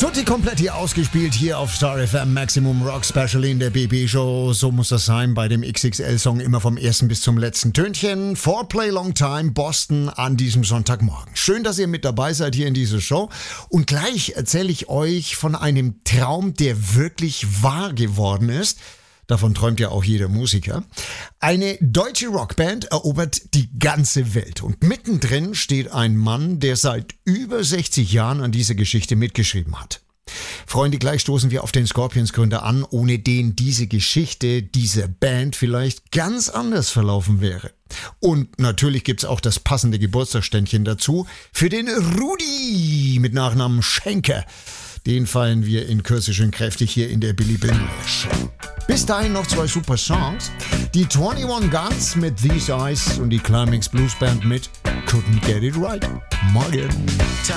Tutti Kompletti ausgespielt hier auf Star FM Maximum Rock Special in der BB Show. So muss das sein bei dem XXL-Song, immer vom ersten bis zum letzten Tönchen. For Play Long Time, Boston an diesem Sonntagmorgen. Schön, dass ihr mit dabei seid hier in dieser Show. Und gleich erzähle ich euch von einem Traum, der wirklich wahr geworden ist. Davon träumt ja auch jeder Musiker. Eine deutsche Rockband erobert die ganze Welt. Und mittendrin steht ein Mann, der seit über 60 Jahren an dieser Geschichte mitgeschrieben hat. Freunde, gleich stoßen wir auf den Scorpions-Gründer an, ohne den diese Geschichte dieser Band vielleicht ganz anders verlaufen wäre. Und natürlich gibt's auch das passende Geburtstagsständchen dazu für den Rudi mit Nachnamen Schenker. Den feiern wir in Kürze schön kräftig hier in der Billy Bill Show. Bis dahin noch 2 super Songs. Die 21 Guns mit These Eyes und die Climax Blues Band mit Couldn't Get It Right. Morgen.